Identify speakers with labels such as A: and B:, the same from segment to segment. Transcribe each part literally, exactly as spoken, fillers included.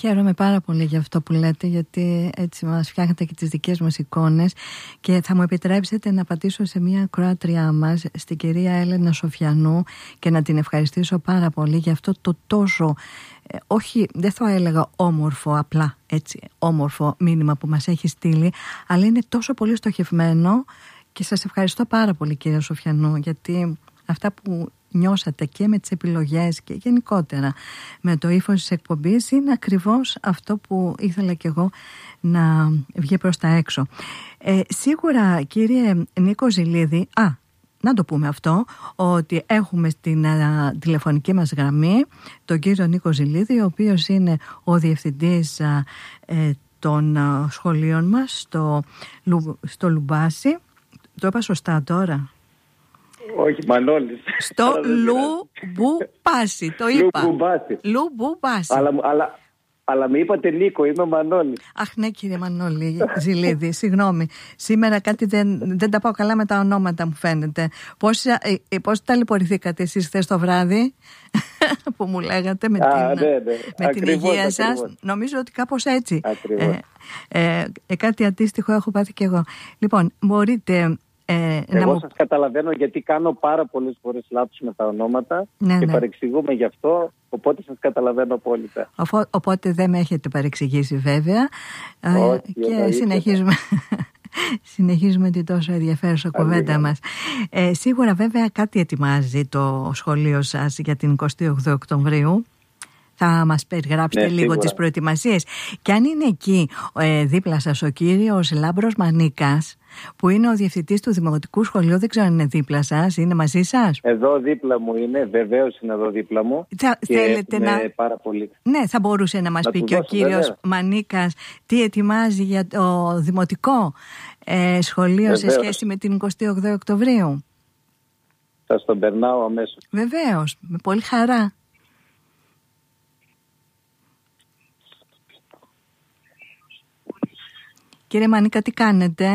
A: Χαίρομαι πάρα πολύ για αυτό που λέτε, γιατί έτσι μας φτιάχνετε και τις δικές μας εικόνες, και θα μου επιτρέψετε να πατήσω σε μια ακροάτριά μας, στην κυρία Έλενα Σοφιανού, και να την ευχαριστήσω πάρα πολύ για αυτό το τόσο, ε, όχι, δεν θα έλεγα όμορφο, απλά έτσι όμορφο μήνυμα που μας έχει στείλει, αλλά είναι τόσο πολύ στοχευμένο, και σας ευχαριστώ πάρα πολύ, κυρία Σοφιανού, γιατί αυτά που νιώσατε και με τις επιλογές και γενικότερα με το ύφος της εκπομπής είναι ακριβώς αυτό που ήθελα κι εγώ να βγει προς τα έξω. Ε, σίγουρα, κύριε Νίκο Ζηλίδη, α, να το πούμε αυτό, ότι έχουμε στην α, τηλεφωνική μας γραμμή τον κύριο Νίκο Ζηλίδη, ο οποίος είναι ο διευθυντής α, ε, των α, σχολείων μας στο, στο Λουμπάσι. Το είπα σωστά τώρα?
B: Όχι, Μανώλης.
A: Στο Λουμπάσι, το είπα. Λουμπάσι.
B: Αλλά, αλλά, αλλά με είπατε Νίκο, είμαι ο Μανώλης.
A: Αχ, ναι, κύριε Μανώλη Ζηλίδη, συγγνώμη. Σήμερα κάτι δεν, δεν τα πάω καλά με τα ονόματα, μου φαίνεται. Πώς, ε, πώς ταλαιπωρηθήκατε εσείς χθες το βράδυ που μου λέγατε με,
B: Α,
A: την,
B: ναι, ναι.
A: με την υγεία σας? Νομίζω ότι κάπως έτσι. Ε, ε, ε, κάτι αντίστοιχο έχω πάθει κι εγώ. Λοιπόν, μπορείτε... Ε,
B: Εγώ
A: μου...
B: σας καταλαβαίνω, γιατί κάνω πάρα πολλές φορές λάθος με τα ονόματα, ναι, και ναι. παρεξηγούμε γι' αυτό, οπότε σας καταλαβαίνω απόλυτα.
A: Οφο, οπότε δεν με έχετε παρεξηγήσει βέβαια.
B: Όχι,
A: και εννοείται. συνεχίζουμε, συνεχίζουμε την τόσο ενδιαφέρουσα κουβέντα μας. Ε, σίγουρα βέβαια κάτι ετοιμάζει το σχολείο σας για την εικοστή όγδοη Οκτωβρίου. Θα μας περιγράψετε ναι, λίγο σίγουρα τις προετοιμασίες. Και αν είναι εκεί ε, δίπλα σας ο κύριος Λάμπρος Μανίκας, που είναι ο διευθυντής του Δημοτικού Σχολείου, δεν ξέρω αν είναι δίπλα σας, είναι μαζί σας?
B: Εδώ δίπλα μου είναι, βεβαίως είναι εδώ δίπλα μου.
A: Θα,
B: και
A: θέλετε
B: ναι,
A: να...
B: πάρα πολύ.
A: Ναι, θα μπορούσε να μας να πει και δώσω, ο κύριος βέβαια. Μανίκας τι ετοιμάζει για το Δημοτικό ε, Σχολείο βεβαίως. Σε σχέση με την εικοστή όγδοη Οκτωβρίου.
B: Σας τον περνάω αμέσως.
A: Βεβαίως, με πολύ χαρά. Κύριε Μανίκα, τι κάνετε?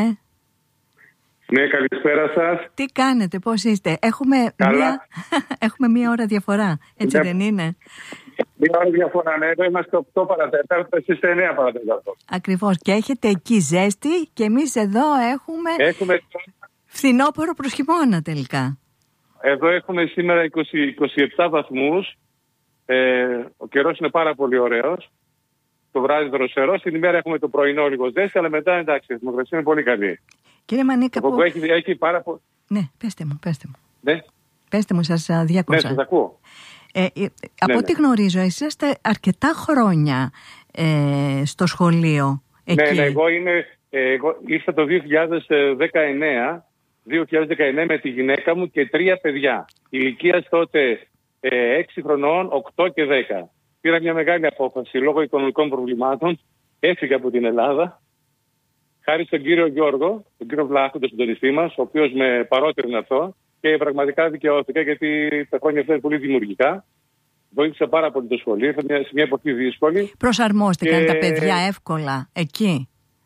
C: Ναι, καλησπέρα σας.
A: Τι κάνετε, πώς είστε? Έχουμε, μία, έχουμε μία ώρα διαφορά, έτσι yeah. δεν είναι?
C: Μία ώρα διαφορά, ναι. Εδώ είμαστε οκτώ παρατέταρτο, εσείς είστε εννέα παρατέταρτο.
A: Ακριβώς. Και έχετε εκεί ζέστη και εμείς εδώ έχουμε,
C: έχουμε...
A: φθινόπωρο προς χειμώνα τελικά.
C: Εδώ έχουμε σήμερα είκοσι, είκοσι επτά βαθμούς. Ε, ο καιρός είναι πάρα πολύ ωραίος. Το βράδυ δροσερό, στην ημέρα έχουμε το πρωινό λίγο ζέστη, αλλά μετά εντάξει, η θερμοκρασία είναι πολύ καλή.
A: Κύριε Μανίκα,
C: που... έχει, έχει πάρα πολύ.
A: Ναι, πέστε μου, πέστε μου.
C: Ναι.
A: Πέστε μου, σας διακόψα.
C: Ναι, σας ακούω.
A: Ε, ε, από
C: ναι,
A: ό,τι
C: ναι.
A: γνωρίζω, εσείς είστε αρκετά χρόνια ε, στο σχολείο. Εκεί.
C: Ναι, ναι, εγώ, είμαι, ε, εγώ ήρθα το δύο χιλιάδες δεκαεννέα, δύο χιλιάδες δεκαεννέα με τη γυναίκα μου και τρία παιδιά. Ηλικίας τότε ε, έξι χρονών, οκτώ και δέκα. Πήρα μια μεγάλη απόφαση λόγω οικονομικών προβλημάτων. Έφυγα από την Ελλάδα. Χάρη στον κύριο Γιώργο, τον κύριο Βλάχο, τον συντονιστή μας, ο οποίος με παρότρινε να έρθω και πραγματικά δικαιώθηκα, γιατί τα χρόνια αυτά είναι πολύ δημιουργικά. Βοήθησε πάρα πολύ το σχολείο, ήρθα σε μια εποχή δύσκολη.
A: Προσαρμόστηκαν και... τα παιδιά εύκολα εκεί?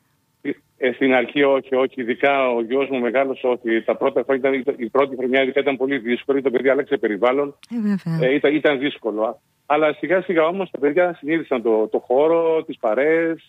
C: Ε, στην αρχή όχι, όχι. Ειδικά ο γιος μου μεγάλος, όχι. Τα πρώτα χρόνια, ήταν, η πρώτη χρονιά ειδικά ήταν πολύ δύσκολη. Το παιδί άλλαξε περιβάλλον.
A: Ε,
C: ε, ήταν, ήταν δύσκολο. Αλλά σιγά σιγά όμως τα παιδιά συνήθισαν το, το χώρο, τις παρέες.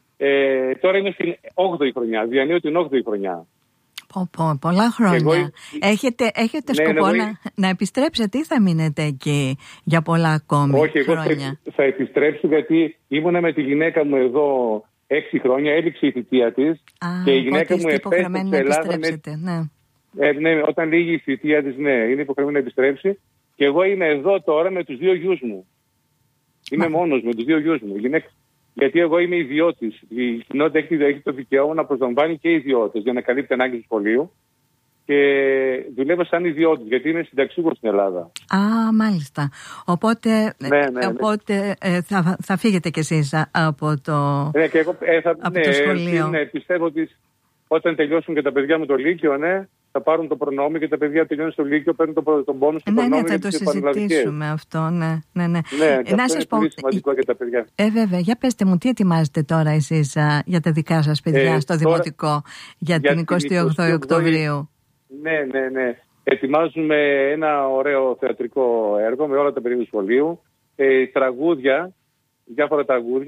C: Ε, τώρα είμαι στην όγδοη χρονιά, διανύω την όγδοη χρονιά.
A: Πω, πω, πολλά χρόνια. Εγώ... Έχετε, έχετε
C: ναι,
A: σκοπό
C: ναι,
A: να, να επιστρέψετε ή θα μείνετε εκεί για πολλά ακόμη
C: όχι,
A: χρόνια?
C: Όχι, εγώ θα, θα επιστρέψω, γιατί ήμουνα με τη γυναίκα μου εδώ έξι χρόνια, έληξε η θητεία της.
A: Α,
C: και η γυναίκα μου
A: επέστρεψε να επιστρέψετε, με... ναι.
C: Ε, ναι, όταν λύγει η θητεία της, ναι, είναι υποχρεωμένη να επιστρέψει. Και εγώ είμαι εδώ τώρα με τους δύο γιους μου. Είμαι Μα... μόνος με τους δύο γιους μου. Γυναίκα... Γιατί εγώ είμαι ιδιώτης. Η κοινότητα έχει, έχει το δικαίωμα να προσλαμβάνει και ιδιώτες για να καλύπτει ανάγκες του σχολείου. Και δουλεύω σαν ιδιώτης, γιατί είμαι συνταξιούχος στην Ελλάδα.
A: Α, μάλιστα. Οπότε,
C: ναι, ναι, ναι.
A: οπότε ε, θα, θα φύγετε κι εσείς από το,
C: ναι, και εγώ, ε, θα,
A: από
C: ναι,
A: το σχολείο.
C: Ναι, πιστεύω ότι όταν τελειώσουν και τα παιδιά μου το Λύκειο, ναι, θα πάρουν το προνόμιο, και τα παιδιά τελειώνουν στο Λύκειο, παίρνουν το, τον πόνο στο
A: ναι,
C: προνόμιο.
A: Ναι, θα το συζητήσουμε αυτό, ναι. ναι, ναι.
C: ναι
A: ε, να σας
C: είναι
A: πω,
C: πολύ σημαντικό για τα παιδιά.
A: Ε, βέβαια, για πέστε μου, τι ετοιμάζετε τώρα εσείς α, για τα δικά σας παιδιά ε, στο τώρα, Δημοτικό για, για την εικοστή όγδοη Οκτωβρίου?
C: Ναι, ναι, ναι. Ετοιμάζουμε ένα ωραίο θεατρικό έργο με όλα τα παιδιά του σχολείου. Ε, τραγούδια, διάφορα τραγούδια.